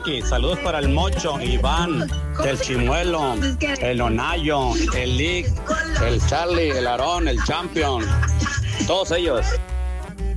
Ricky. Saludos para el Mocho, Iván, el Chimuelo, el Onayo, el Lick, el Charlie, el Aarón, el Champion. Todos ellos.